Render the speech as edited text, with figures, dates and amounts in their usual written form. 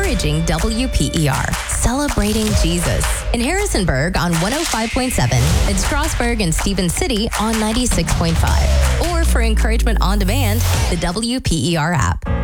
encouraging WPER, celebrating Jesus. In Harrisonburg on 105.7, in Strasburg and Stevens City on 96.5. Or for encouragement on demand, the WPER app.